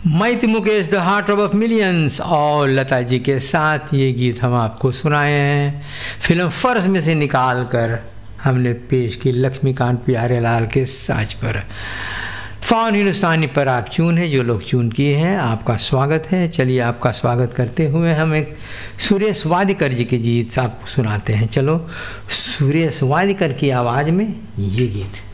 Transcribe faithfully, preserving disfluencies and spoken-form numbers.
मैं थी Mukesh the heart of millions और लता जी के साथ ये गीत हम आपको सुनाए हैं। फिल्म फर्ज में से निकाल कर हमने पेश की लक्ष्मीकांत प्यारे लाल के साज पर। फ़ॉन हिंदुस्तानी पर आप चून है, जो लोग चून किए हैं आपका स्वागत है। चलिए आपका स्वागत करते हुए हम एक सुरेश वादिकर जी के गीत आपको सुनाते हैं। चलो सुरेश वादिकर की आवाज़ में ये गीत।